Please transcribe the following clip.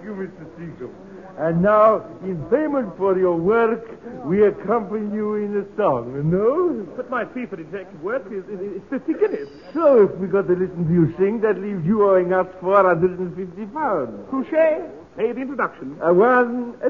you, Mr. Seacombe. And now, in payment for your work, we accompany you in a song, no? But my fee for detective work is 50 guineas. So, if we got to listen to you sing, that leaves you owing us £450. Touché. Pay the introduction. One,